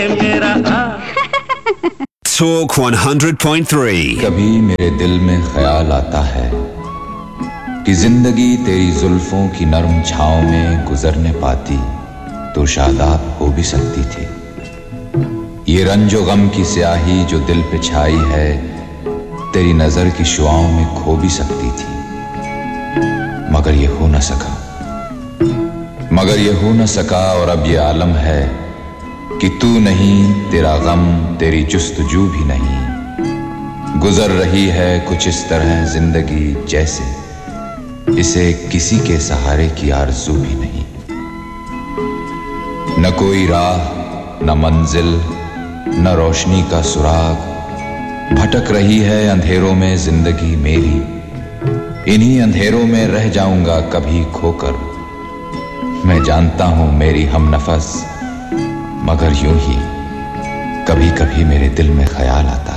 Talk 100.3। कभी मेरे दिल में ख्याल आता है कि जिंदगी तेरी जुल्फों की नरम छाँव में गुजरने पाती तो शादाब हो भी सकती थी। ये रंजो गम की स्याही जो दिल पे छाई है तेरी नजर की शुआओं में खो भी सकती थी, मगर ये हो न सका और अब ये आलम है कि तू नहीं, तेरा गम, तेरी जुस्तजू भी नहीं। गुजर रही है कुछ इस तरह जिंदगी जैसे इसे किसी के सहारे की आरज़ू भी नहीं। न कोई राह, न मंजिल, न रोशनी का सुराग, भटक रही है अंधेरों में जिंदगी मेरी। इन्हीं अंधेरों में रह जाऊंगा कभी खोकर। मैं जानता हूं मेरी हमनफस, मगर यूं ही कभी कभी मेरे दिल में ख्याल आता